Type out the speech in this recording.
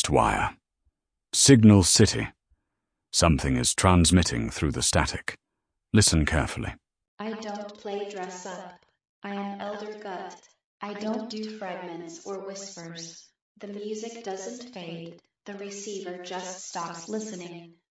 Lost wire. Signal City. Something is transmitting through the static. Listen carefully. I don't play dress up. I am Elder Gut. I don't do fragments or whispers. The music doesn't fade. The receiver just stops listening.